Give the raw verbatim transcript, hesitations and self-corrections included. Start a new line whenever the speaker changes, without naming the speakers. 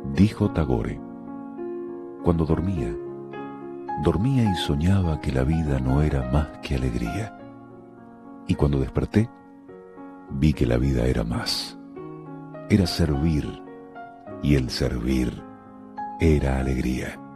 Dijo Tagore: cuando dormía, dormía y soñaba que la vida no era más que alegría. Y cuando desperté, vi que la vida era más. Era servir, y el servir era alegría.